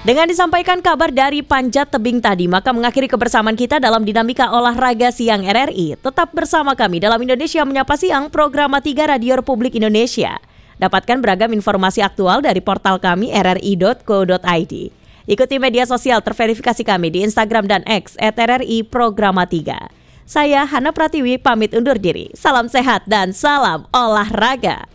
Dengan disampaikan kabar dari Panjat Tebing tadi, maka mengakhiri kebersamaan kita dalam dinamika olahraga siang RRI. Tetap bersama kami dalam Indonesia Menyapa Siang, program 3 Radio Republik Indonesia. Dapatkan beragam informasi aktual dari portal kami rri.co.id. Ikuti media sosial terverifikasi kami di Instagram dan X @RRI Programa 3. Saya Hana Pratiwi pamit undur diri. Salam sehat dan salam olahraga.